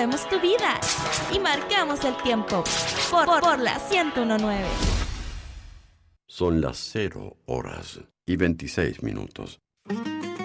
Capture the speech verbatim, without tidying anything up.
movemos tu vida y marcamos el tiempo por, por, por la ciento diecinueve. Son las cero horas y veintiséis minutos.